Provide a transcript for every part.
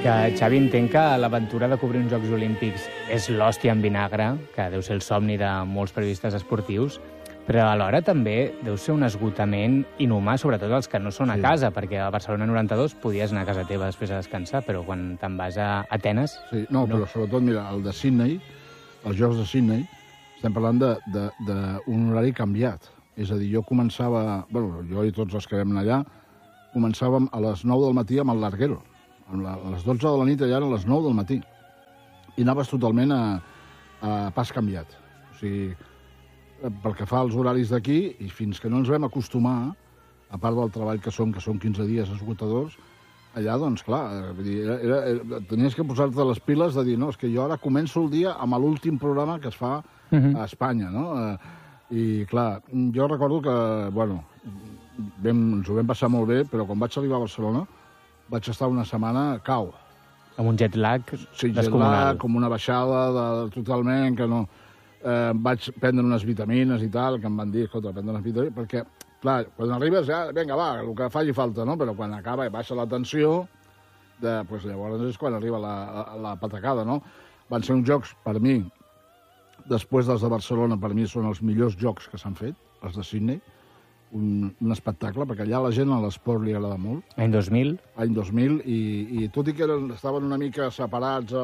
Que, Xavi, entenc que l'aventura de cobrir uns Jocs Olímpics és l'hòstia en vinagre, que deu ser el somni de molts periodistes esportius, però alhora també deu ser un esgotament inhumà, sobretot els que no són a casa, perquè a Barcelona 92 podies anar a casa teva després de descansar, però quan te'n vas a Atenes... Sí, no, però sobretot, mira, el de Sydney, els Jocs de Sydney, estem parlant d'un horari canviat. És a dir, jo començava... Bueno, jo i tots els que vam anar allà, començàvem a les 9 del matí amb el larguero. A les 12 de la nit allà eren les 9 del matí. I anaves totalment a pas canviat. O sigui, pel que fa als horaris d'aquí, i fins que no ens vam acostumar, a part del treball que són 15 dies esgotadors, allà, doncs, clar, tenies que posar-te les piles de dir, no, és que jo ara començo el dia amb l'últim programa que es fa a Espanya, no? I, clar, jo recordo que, bueno, ens ho vam passar molt bé, però quan vaig arribar a Barcelona vaig estar una setmana cau. Amb un jet lag sí, jet lag, com una baixada totalment, que no... vaig prendre unes vitamines i tal, que em van dir, escolta, prendre unes vitamines, perquè, clar, quan arribes ja, vinga, va, el que faci falta, no? Però quan acaba i baixa la tensió, pues, llavors és quan arriba la patacada, no? Van ser uns jocs, per mi, després dels de Barcelona, per mi són els millors jocs que s'han fet, els de Sydney, un espectacle, perquè allà la gent a l'esport li agrada molt. Any 2000. Any 2000, i tot i que estaven una mica separats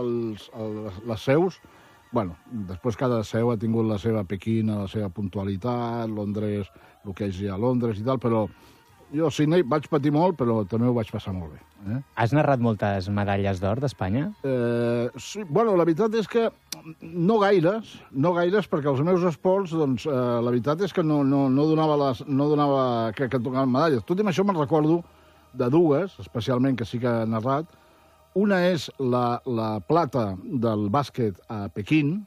les seus, bueno, després cada seu ha tingut la seva Pequín, la seva puntualitat, Londres, el que és ja Londres i tal, però jo a Sydney vaig patir molt, però també ho vaig passar molt bé. Has narrat moltes medalles d'or d'Espanya? Sí, bueno, la veritat és que no gaires, perquè els meus esports, doncs, la veritat és que no donava que tocaven medalles. Tot i això me'n recordo de dues, especialment, que sí que he narrat. Una és la plata del bàsquet a Pequín,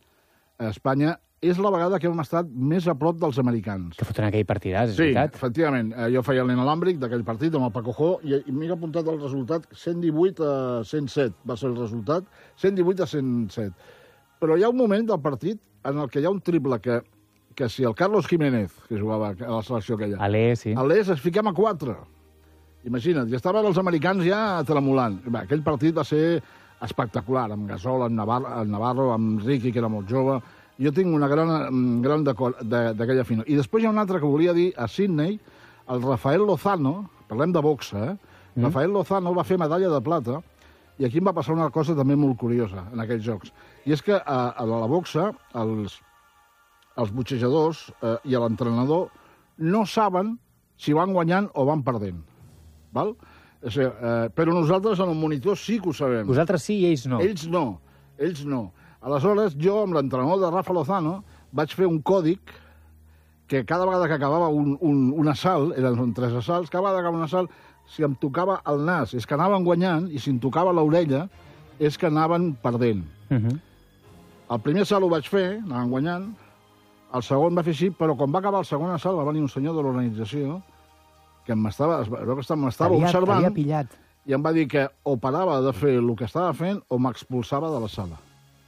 a Espanya. És la vegada que hem estat més a prop dels americans. Que foten aquell partidàs, és veritat? Sí, efectivament. Jo feia l'inalàmbric d'aquell partit amb el Paco Jo i m'he apuntat el resultat 118 a 107 va ser el resultat, 118 a 107. Però hi ha un moment del partit en el que hi ha un triple que si el Carlos Jiménez, que jugava a la selecció aquella... Sí. A l'Es es fiquem a 4. Imagina't, ja estaven els americans ja tremolant. Aquell partit va ser espectacular, amb Gasol, amb Navarro, amb Ricky, que era molt jove... Jo tinc una gran d'aquella final. I després hi ha un altre que volia dir, a Sydney, el Rafael Lozano, parlem de boxa, Rafael Lozano va fer medalla de plata, i aquí em va passar una cosa també molt curiosa en aquells jocs. I és que a la boxa, els boxejadors i l'entrenador no saben si van guanyant o van perdent. Val? Però nosaltres en el monitor sí que ho sabem. Vosaltres sí i ells no. Ells no. Aleshores, jo, amb l'entrenador de Rafa Lozano, vaig fer un còdic que cada vegada que acabava un assalt, eren 3 assalts, cada vegada que acabava un assalt, si em tocava el nas és que anaven guanyant, i si em tocava l'orella és que anaven perdent. El primer assalt ho vaig fer, anaven guanyant, el segon va fer així, però quan va acabar el segon assalt va venir un senyor de l'organització que m'estava observant i em va dir que o parava de fer el que estava fent o m'expulsava de la sala.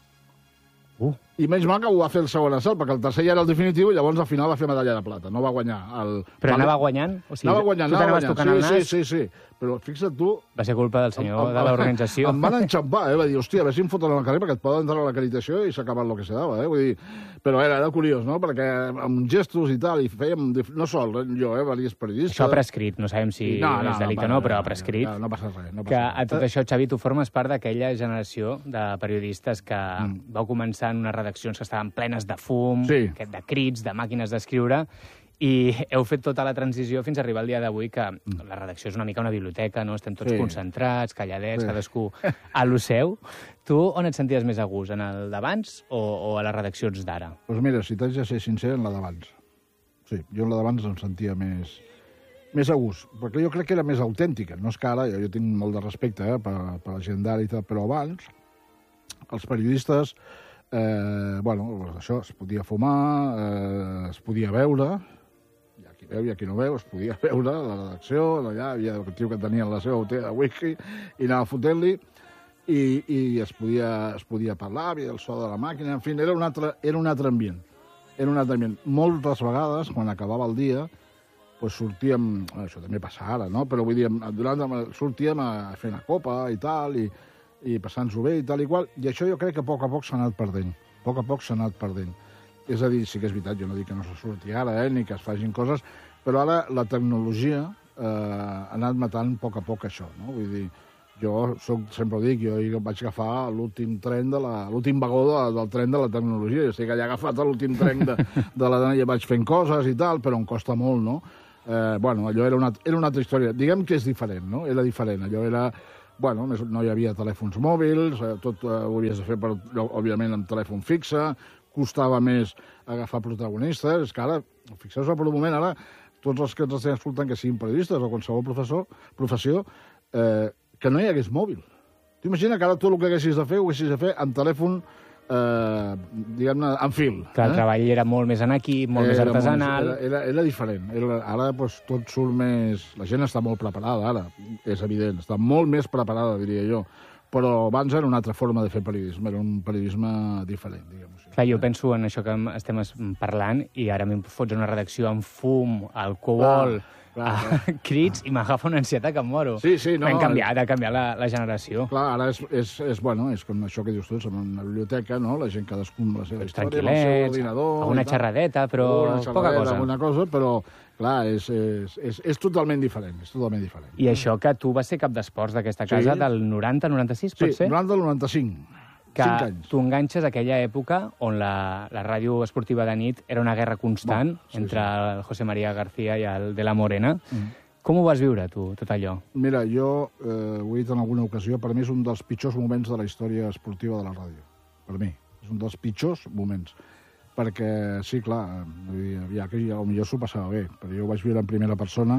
I menys mal que ho va fer el segon assalt, perquè el tercer ja era el definitiu i llavors al final va fer medalla de plata. No va guanyar. Però anava guanyant? O sigui, anava guanyant. Tu t'anaves tocant el nas? Sí. Però fixa't tu... Va ser culpa del senyor de l'organització. Em van enxampar, va dir, hòstia, a veure si em foten al carrer perquè et poden entrar a l'acreditació i s'ha acabat el que se dava, Vull dir, però era curiós, no? Perquè amb gestos i tal, i fèiem... No sol, jo, diversos periodistes... Això prescrit, no sabem si és delicte o no, però prescrit. No passa res. Que a tot això, Xavi, tu formes part d'aquella generació de periodistes que vau començar en unes redaccions que estaven plenes de fum, de crits, de màquines d'escriure, i heu fet tota la transició fins a arribar al dia d'avui, que la redacció és una mica una biblioteca, no? Estem tots concentrats, calladets, cadascú a lo seu. Tu on et senties més a gust, en el d'abans o a les redaccions d'ara? Doncs mira, si t'haig de ser sincer, en la d'abans. Sí, jo en la d'abans em sentia més a gust, perquè jo crec que era més autèntica. No és que ara, jo tinc molt de respecte per la gent d'ara i tal, però abans els periodistes, això, es podia fumar, es podia beure, hi ha qui veu i hi ha qui no veu, es podia veure a la redacció, allà hi havia el tio que tenia la seva botella de whisky i anava fotent-li, i es podia parlar, havia el so de la màquina, en fi, era un altre ambient. Moltes vegades, quan acabava el dia, sortíem, això també passa ara, no? Però vull dir, sortíem a fer una copa i tal, i passant-s'ho bé i tal i qual, i això jo crec que a poc s'ha anat perdent. A poc s'ha anat perdent. És a dir, sí que és veritat, jo no dic que no se surti ara, ni que es facin coses, però ara la tecnologia ha anat matant a poc això, no? Vull dir, jo sempre ho dic, jo vaig agafar l'últim vagó del tren de la tecnologia. Jo sé que ja he agafat l'últim tren de la i vaig fent coses i tal, però em costa molt, no? Bueno, allò era una altra història. Diguem que és diferent, no? Era diferent. Allò era... Bueno, no hi havia telèfons mòbils, tot ho havies de fer, òbviament, amb telèfon fixe, costava més agafar protagonistes. És que ara, fixeu-vos per un moment, ara, tots els que ens estem escoltant, que siguin periodistes o qualsevol professió, que no hi hagués mòbil. T'imagina que ara tot el que haguessis de fer ho haguessis de fer amb telèfon, diguem-ne, en fil. Que el treball era molt més en equip, molt més artesanal. Era diferent. Ara tot surt més... La gent està molt preparada, ara, és evident. Està molt més preparada, diria jo. Però abans era una altra forma de fer periodisme, era un periodisme diferent, diguem-ho així. Clar, jo penso en això que estem parlant i ara em fots una redacció amb fum, alcohol, crits, i m'agafa una ansietat que em moro. Sí, no. Ha canviat la generació. Clar, ara és com això que dius tu, som en una biblioteca, no? La gent cadascú amb la seva història, amb el seu ordinador... Alguna xerradeta, però poca cosa. Alguna cosa, però... Clar, és totalment diferent, és totalment diferent. I això que tu vas ser cap d'esports d'aquesta casa del 90-96, pot ser? Sí, 90-95. Que tu enganxes aquella època on la ràdio esportiva de nit era una guerra constant entre el José María García i el de la Morena. Com ho vas viure, tu, tot allò? Mira, jo ho he dit en alguna ocasió, per mi és un dels pitjors moments de la història esportiva de la ràdio. Per mi, és un dels pitjors moments. Perquè, sí, clar, potser s'ho passava bé, però jo ho vaig viure en primera persona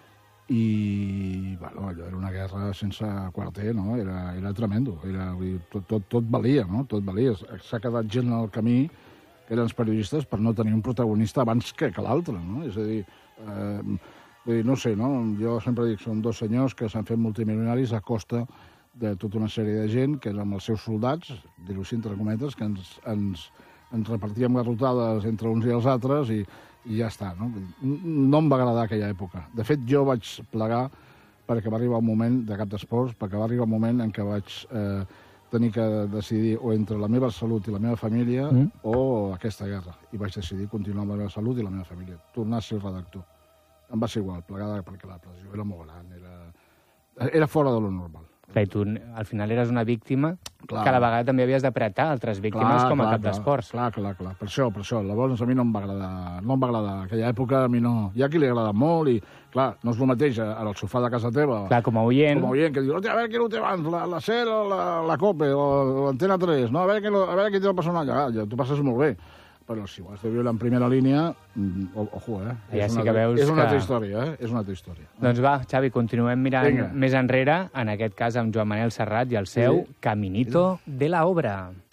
i, bueno, allò era una guerra sense quarter, no? Era tremendo. Tot valia, no? Tot valia. S'ha quedat gent al camí, que eren els periodistes, per no tenir un protagonista abans que l'altre, no? És a dir, no sé, no? Jo sempre dic, són dos senyors que s'han fet multimilionaris a costa de tota una sèrie de gent que eren els seus soldats, dir-ho així entre cometes, que ens repartíem garrotades entre uns i els altres i ja està, no? No em va agradar aquella època. De fet, jo vaig plegar perquè va arribar un moment de cap d'esports, perquè va arribar un moment en què vaig tenir que decidir o entre la meva salut i la meva família o aquesta guerra. I vaig decidir continuar amb la meva salut i la meva família. Tornar a ser redactor. Em va ser igual, plegada perquè la pressió era molt gran, era fora de lo normal. Clar, i tu al final eres una víctima que a la vegada també havies d'apretar altres víctimes com a cap d'esports. Clar. Per això. Llavors a mi no em va agradar. Aquella època a mi no... Hi ha qui li agrada molt i, clar, no és el mateix al sofà de casa teva. Clar, com a oient. Que diu, a veure què ho té abans, la SER o la COPE o l'Antena 3, no? A veure què té el personal allà. Tu passes molt bé. Però si ho has de viure en primera línia, ojo, ja sí que veus és una altra història, És una altra història. Doncs va, Xavi, continuem mirant més enrere, en aquest cas amb Joan Manel Serrat i el seu Caminito de la Obra.